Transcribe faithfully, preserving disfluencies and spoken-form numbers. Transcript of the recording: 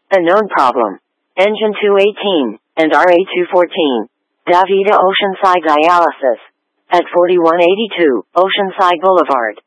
A known problem. Engine two eighteen and R A two fourteen. Davida Oceanside Dialysis. At forty-one eighty-two Oceanside Boulevard.